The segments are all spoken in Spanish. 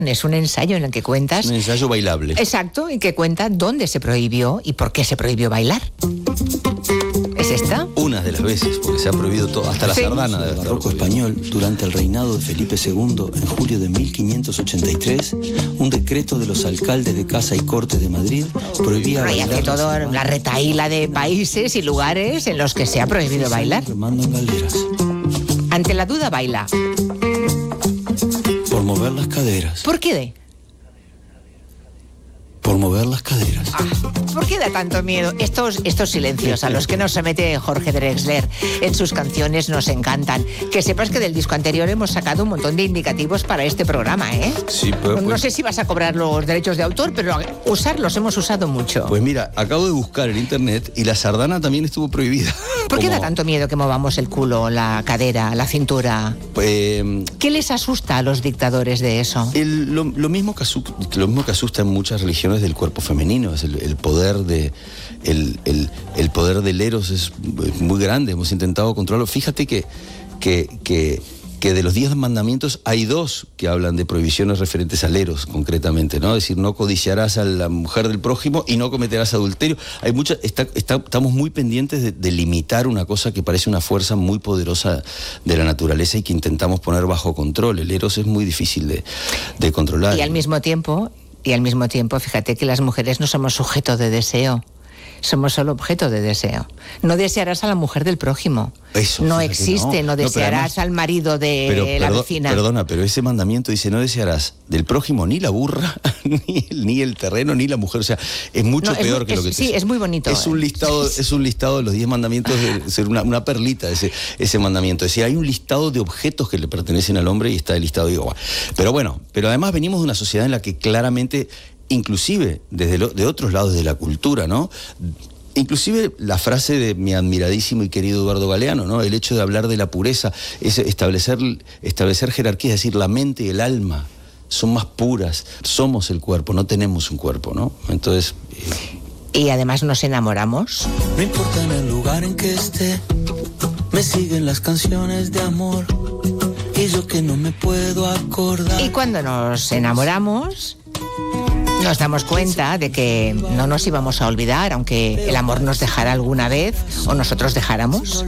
Es un ensayo en el que cuentas... Un ensayo bailable. Exacto, y que cuenta dónde se prohibió y por qué se prohibió bailar. ¿Es esta? Una de las veces, porque se ha prohibido todo, hasta la sardana del barroco español. Durante el reinado de Felipe II, en julio de 1583, un decreto de los alcaldes de Casa y Corte de Madrid prohibía Ahí bailar... hace todo la retahíla de países y lugares en los que se ha prohibido bailar. Remando en galeras. Ante la duda, baila. Por mover las caderas. ¿Por qué? Por mover las caderas. ¿Por qué da tanto miedo? Estos silencios a los que nos somete Jorge Drexler en sus canciones nos encantan. Que sepas que del disco anterior hemos sacado un montón de indicativos para este programa, ¿eh? Sí, pues, no sé si vas a cobrar los derechos de autor, pero usarlos hemos usado mucho. Pues mira, acabo de buscar en internet y la sardana también estuvo prohibida. ¿Por qué da tanto miedo que movamos el culo, la cadera, la cintura? ¿Qué les asusta a los dictadores de eso? Lo mismo que asusta en muchas religiones del cuerpo femenino, es el poder el poder del eros es muy grande. Hemos intentado controlarlo. Fíjate que de los 10 mandamientos hay 2 que hablan de prohibiciones referentes al eros, concretamente, ¿no? Es decir, no codiciarás a la mujer del prójimo y no cometerás adulterio. Hay estamos muy pendientes de limitar una cosa que parece una fuerza muy poderosa de la naturaleza y que intentamos poner bajo control. El eros es muy difícil de controlar. Y al mismo tiempo, fíjate que las mujeres no somos sujeto de deseo. Somos solo objeto de deseo. No desearás a la mujer del prójimo. Eso, no existe, no desearás al marido de la vecina. Perdona, pero ese mandamiento dice: no desearás del prójimo ni la burra, ni el terreno, ni la mujer. O sea, es mucho peor que lo que... Sí, es muy bonito. Es un listado de los 10 mandamientos, de una perlita ese mandamiento. Es decir, hay un listado de objetos que le pertenecen al hombre y está el listado. Pero además venimos de una sociedad en la que claramente, inclusive de otros lados de la cultura, ¿no? Inclusive la frase de mi admiradísimo y querido Eduardo Galeano, ¿no? El hecho de hablar de la pureza, es establecer jerarquías, es decir, la mente y el alma son más puras, somos el cuerpo, no tenemos un cuerpo, ¿no? Entonces... Y además nos enamoramos. No importa en el lugar en que esté, me siguen las canciones de amor y yo que no me puedo acordar. Y cuando nos enamoramos, nos damos cuenta de que no nos íbamos a olvidar, aunque el amor nos dejara alguna vez o nosotros dejáramos.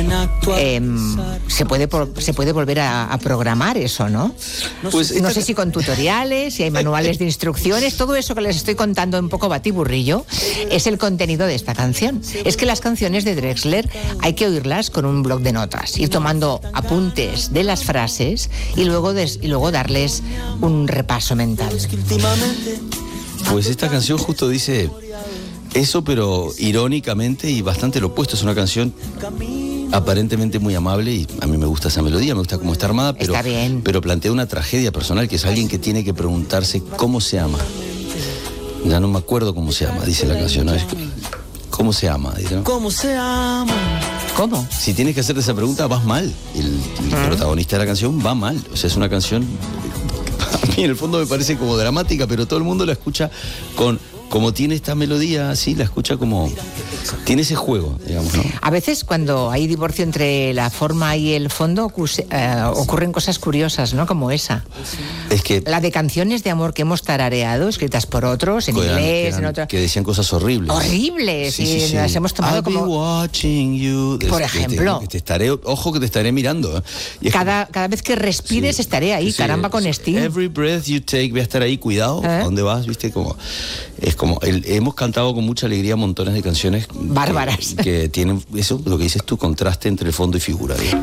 Se puede volver a programar eso, ¿no? Pues no sé si con tutoriales, si hay manuales de instrucciones. Todo eso que les estoy contando un poco batiburrillo es el contenido de esta canción. Es que las canciones de Drexler hay que oírlas con un bloc de notas, ir tomando apuntes de las frases y luego darles un repaso mental. Pues esta canción justo dice eso, pero irónicamente y bastante lo opuesto. Es una canción aparentemente muy amable y a mí me gusta esa melodía, me gusta cómo está armada, pero plantea una tragedia personal, que es alguien que tiene que preguntarse cómo se ama. Ya no me acuerdo cómo se ama, dice la canción, ¿no? ¿Cómo se ama? ¿No? ¿Cómo se ama? ¿Cómo? Si tienes que hacerte esa pregunta, vas mal. El protagonista de la canción va mal. O sea, es una canción... A mí en el fondo me parece como dramática, pero todo el mundo la escucha como tiene esta melodía, así, la escucha como... Tiene ese juego, digamos, ¿no? A veces cuando hay divorcio entre la forma y el fondo ocurren cosas curiosas, ¿no? Como esa. Es que... La de canciones de amor que hemos tarareado, escritas por otros, en inglés, en otro... Que decían cosas horribles. Horribles, sí. Las hemos tomado como... Watching you. Por ejemplo. Ojo que te estaré mirando. Y cada vez que respires estaré ahí, caramba con Sting. Every breath you take, voy a estar ahí, cuidado, ¿a dónde vas? ¿Viste? Hemos cantado con mucha alegría montones de canciones bárbaras que tienen eso, lo que dices tú, contraste entre fondo y figura, ¿sí?